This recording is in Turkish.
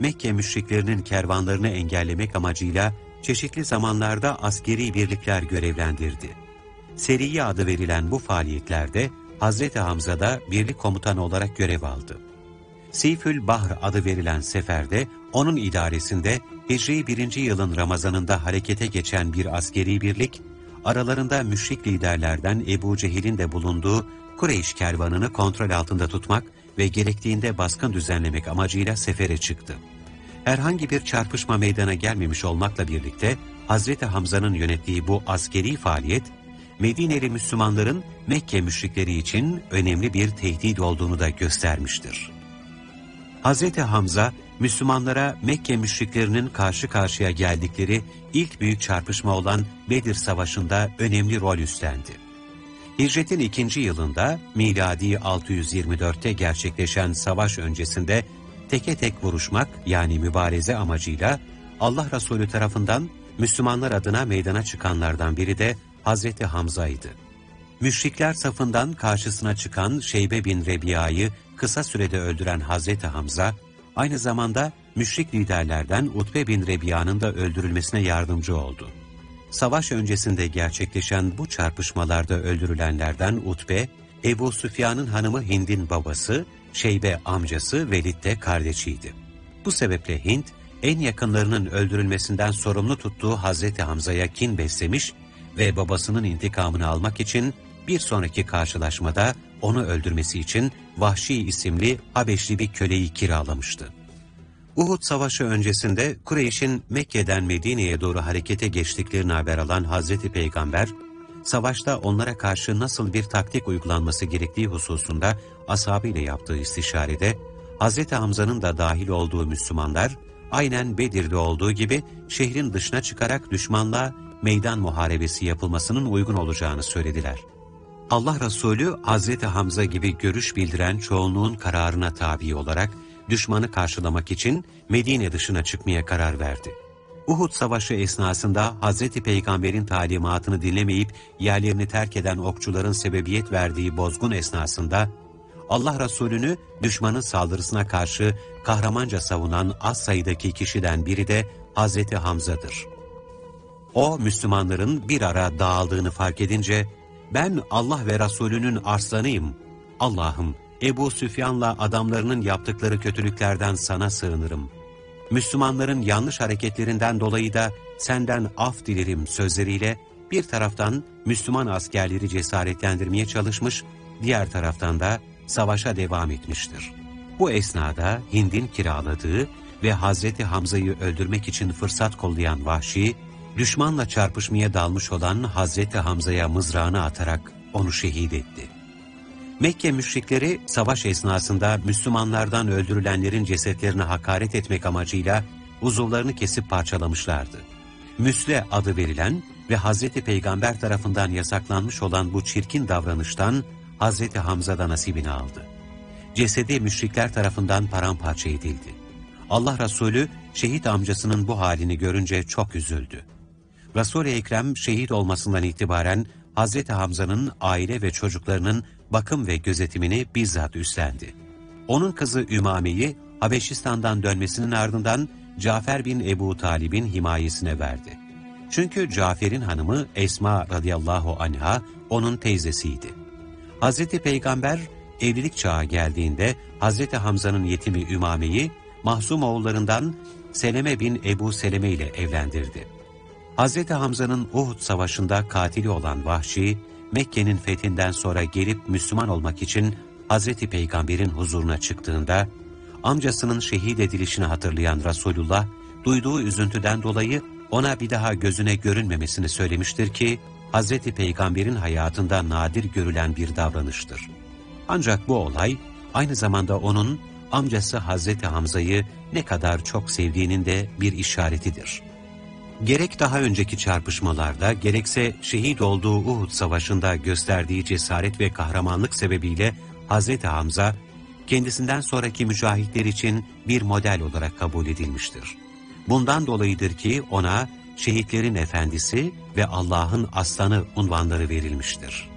Mekke müşriklerinin kervanlarını engellemek amacıyla çeşitli zamanlarda askeri birlikler görevlendirdi. Seriye adı verilen bu faaliyetlerde Hazreti Hamza da birlik komutanı olarak görev aldı. Seyfül Bahr adı verilen seferde onun idaresinde Hicri 1. yılın Ramazanında harekete geçen bir askeri birlik, aralarında müşrik liderlerden Ebu Cehil'in de bulunduğu Kureyş kervanını kontrol altında tutmak ve gerektiğinde baskın düzenlemek amacıyla sefere çıktı. Herhangi bir çarpışma meydana gelmemiş olmakla birlikte Hazreti Hamza'nın yönettiği bu askeri faaliyet, Medineli Müslümanların Mekke müşrikleri için önemli bir tehdit olduğunu da göstermiştir. Hazreti Hamza, Müslümanlara Mekke müşriklerinin karşı karşıya geldikleri ilk büyük çarpışma olan Bedir Savaşı'nda önemli rol üstlendi. Hicretin 2. yılında miladi 624'te gerçekleşen savaş öncesinde teke tek vuruşmak yani mübareze amacıyla Allah Resulü tarafından Müslümanlar adına meydana çıkanlardan biri de Hazreti Hamza'ydı. Müşrikler safından karşısına çıkan Şeybe bin Rebiya'yı kısa sürede öldüren Hazreti Hamza, aynı zamanda müşrik liderlerden Utbe bin Rebiya'nın da öldürülmesine yardımcı oldu. Savaş öncesinde gerçekleşen bu çarpışmalarda öldürülenlerden Utbe, Ebu Süfyan'ın hanımı Hind'in babası, Şeybe amcası Velid de kardeşiydi. Bu sebeple Hind, en yakınlarının öldürülmesinden sorumlu tuttuğu Hazreti Hamza'ya kin beslemiş ve babasının intikamını almak için bir sonraki karşılaşmada onu öldürmesi için Vahşi isimli Habeşli bir köleyi kiralamıştı. Uhud Savaşı öncesinde Kureyş'in Mekke'den Medine'ye doğru harekete geçtiklerini haber alan Hazreti Peygamber, savaşta onlara karşı nasıl bir taktik uygulanması gerektiği hususunda ashabıyla yaptığı istişarede, Hazreti Hamza'nın da dahil olduğu Müslümanlar, aynen Bedir'de olduğu gibi şehrin dışına çıkarak düşmanla meydan muharebesi yapılmasının uygun olacağını söylediler. Allah Resulü, Hazreti Hamza gibi görüş bildiren çoğunluğun kararına tabi olarak, düşmanı karşılamak için Medine dışına çıkmaya karar verdi. Uhud Savaşı esnasında Hazreti Peygamber'in talimatını dinlemeyip yerlerini terk eden okçuların sebebiyet verdiği bozgun esnasında, Allah Resulü'nü düşmanın saldırısına karşı kahramanca savunan az sayıdaki kişiden biri de Hazreti Hamza'dır. O, Müslümanların bir ara dağıldığını fark edince, "Ben Allah ve Resulünün arslanıyım. Allah'ım, Ebu Süfyan'la adamlarının yaptıkları kötülüklerden sana sığınırım. Müslümanların yanlış hareketlerinden dolayı da senden af dilerim" sözleriyle bir taraftan Müslüman askerleri cesaretlendirmeye çalışmış, diğer taraftan da savaşa devam etmiştir. Bu esnada Hind'in kiraladığı ve Hazreti Hamza'yı öldürmek için fırsat kollayan Vahşi, düşmanla çarpışmaya dalmış olan Hazreti Hamza'ya mızrağını atarak onu şehit etti. Mekke müşrikleri savaş esnasında Müslümanlardan öldürülenlerin cesetlerine hakaret etmek amacıyla uzuvlarını kesip parçalamışlardı. Müsle adı verilen ve Hazreti Peygamber tarafından yasaklanmış olan bu çirkin davranıştan Hazreti Hamza da nasibini aldı. Cesedi müşrikler tarafından paramparça edildi. Allah Resulü şehit amcasının bu halini görünce çok üzüldü. Resul-i Ekrem şehit olmasından itibaren Hazreti Hamza'nın aile ve çocuklarının bakım ve gözetimini bizzat üstlendi. Onun kızı Ümame'yi Habeşistan'dan dönmesinin ardından Cafer bin Ebu Talib'in himayesine verdi. Çünkü Cafer'in hanımı Esma radıyallahu anha onun teyzesiydi. Hazreti Peygamber evlilik çağı geldiğinde Hazreti Hamza'nın yetimi Ümame'yi Mahzum oğullarından Seleme bin Ebu Seleme ile evlendirdi. Hazreti Hamza'nın Uhud Savaşı'nda katili olan Vahşi, Mekke'nin fethinden sonra gelip Müslüman olmak için Hazreti Peygamber'in huzuruna çıktığında, amcasının şehit edilişini hatırlayan Resulullah, duyduğu üzüntüden dolayı ona bir daha gözüne görünmemesini söylemiştir ki, Hazreti Peygamber'in hayatında nadir görülen bir davranıştır. Ancak bu olay, aynı zamanda onun amcası Hazreti Hamza'yı ne kadar çok sevdiğinin de bir işaretidir. Gerek daha önceki çarpışmalarda, gerekse şehit olduğu Uhud Savaşı'nda gösterdiği cesaret ve kahramanlık sebebiyle Hazreti Hamza, kendisinden sonraki mücahitler için bir model olarak kabul edilmiştir. Bundan dolayıdır ki ona şehitlerin efendisi ve Allah'ın aslanı unvanları verilmiştir.